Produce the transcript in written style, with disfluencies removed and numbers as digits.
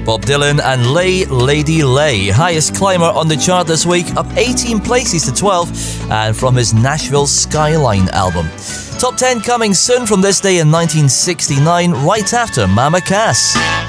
Bob Dylan and Lay Lady Lay, highest climber on the chart this week, up 18 places to 12, and from his Nashville Skyline album. Top 10 coming soon from this day in 1969, right after Mama Cass.